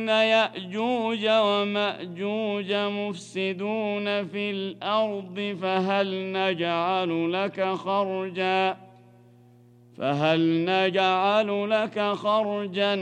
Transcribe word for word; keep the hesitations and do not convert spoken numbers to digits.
يأجوج ومأجوج مفسدون في الأرض فهل نجعل لك خرجا فهل نجعل لك خرجا